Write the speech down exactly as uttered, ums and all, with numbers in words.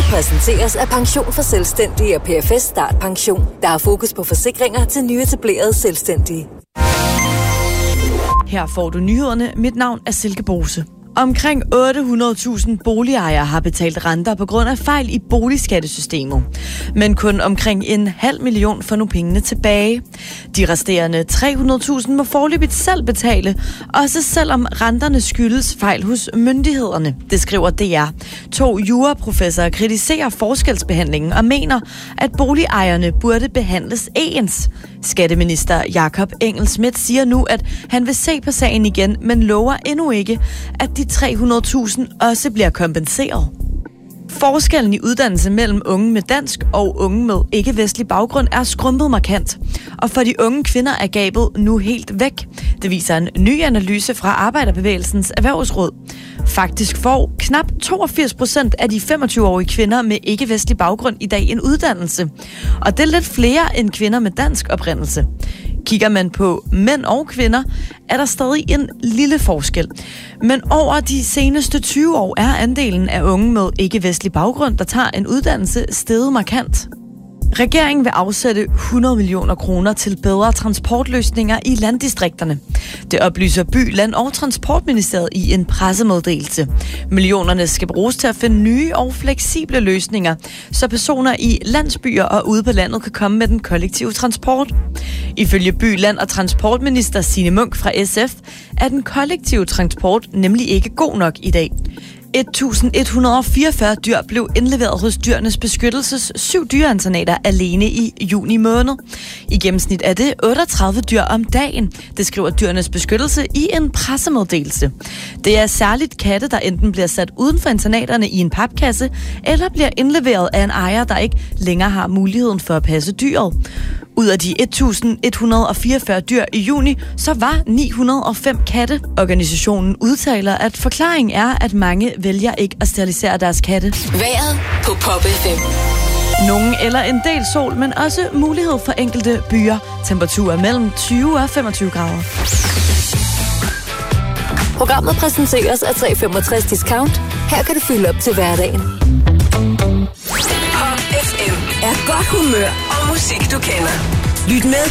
præsenteres af Pension for Selvstændige og P F S Start Pension, der har fokus på forsikringer til nyetablerede selvstændige. Her får du nyhederne. Mit navn er Silke Bose. Omkring otte hundrede tusind boligejere har betalt renter på grund af fejl i boligskattesystemet. Men kun omkring en halv million får nu pengene tilbage. De resterende tre hundrede tusind må foreløbigt selv betale, også selvom renterne skyldes fejl hos myndighederne. Det skriver D R. To juraprofessorer kritiserer forskelsbehandlingen og mener, at boligejerne burde behandles ens. Skatteminister Jakob Engel-Schmidt siger nu, at han vil se på sagen igen, men lover endnu ikke, at de tre hundrede tusind også bliver kompenseret. Forskellen i uddannelse mellem unge med dansk og unge med ikke-vestlig baggrund er skrumpet markant. Og for de unge kvinder er gabet nu helt væk. Det viser en ny analyse fra Arbejderbevægelsens Erhvervsråd. Faktisk får knap toogfirs procent af de femogtyve-årige kvinder med ikke-vestlig baggrund i dag en uddannelse. Og det er lidt flere end kvinder med dansk oprindelse. Kigger man på mænd og kvinder, er der stadig en lille forskel. Men over de seneste tyve år er andelen af unge med ikke-vestlig baggrund, der tager en uddannelse, steget markant. Regeringen vil afsætte hundrede millioner kroner til bedre transportløsninger i landdistrikterne. Det oplyser By, Land og Transportministeriet i en pressemeddelelse. Millionerne skal bruges til at finde nye og fleksible løsninger, så personer i landsbyer og ude på landet kan komme med den kollektive transport. Ifølge By, Land og Transportminister Signe Munk fra S F er den kollektive transport nemlig ikke god nok i dag. et tusind et hundrede og fireogfyrre dyr blev indleveret hos Dyrenes Beskyttelses syv dyreinternater alene i juni måned. I gennemsnit er det otteogtredive dyr om dagen, det skriver Dyrenes Beskyttelse i en pressemeddelelse. Det er særligt katte, der enten bliver sat uden for internaterne i en papkasse, eller bliver indleveret af en ejer, der ikke længere har muligheden for at passe dyret. Ud af de et tusind et hundrede og fireogfyrre dyr i juni, så var ni hundrede og fem katte. Organisationen udtaler, at forklaringen er, at mange vælger ikke at sterilisere deres katte. Vejret på Pop F M. Nogen eller en del sol, men også mulighed for enkelte byer. Temperaturer mellem tyve og femogtyve grader. Programmet præsenteres af tre femogtres Discount. Her kan du fylde op til hverdagen. Pop F M er godt humør og musik, du kender. Lyt med